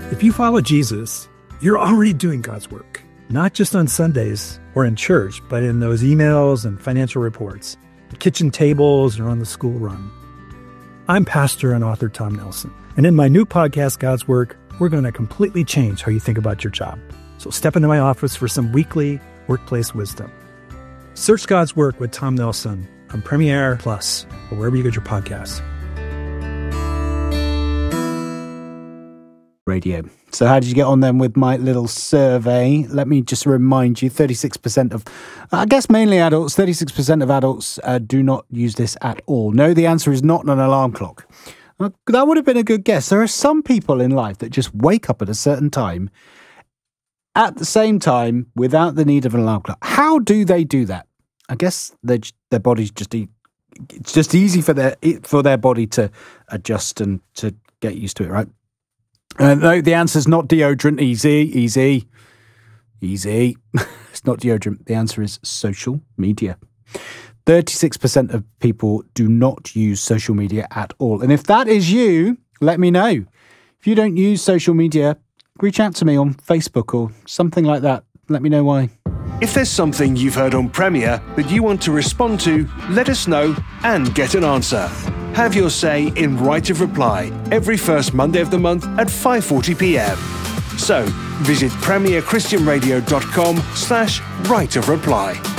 If you follow Jesus, you're already doing God's work, not just on Sundays or in church, but in those emails and financial reports, the kitchen tables, or on the school run. I'm pastor and author Tom Nelson, and in my new podcast, God's Work, we're going to completely change how you think about your job. So step into my office for some weekly workplace wisdom. Search God's Work with Tom Nelson on Premiere Plus or wherever you get your podcasts. Radio. So how did you get on then with my little survey? Let me just remind you, 36% of, I guess mainly adults, 36% of adults do not use this at all. No, the answer is not an alarm clock. That would have been a good guess. There are some people in life that just wake up at a certain time, at the same time, without the need of an alarm clock. How do they do that? I guess their bodies it's just easy for their body to adjust and to get used to it, right? No, the answer is not deodorant. Easy. It's not deodorant. The answer is social media. 36% of people do not use social media at all. And if that is you, let me know. If you don't use social media, reach out to me on Facebook or something like that. Let me know why. If there's something you've heard on Premier that you want to respond to, let us know and get an answer. Have your say in Right of Reply every first Monday of the month at 5:40 p.m. So visit premierchristianradio.com/right of reply.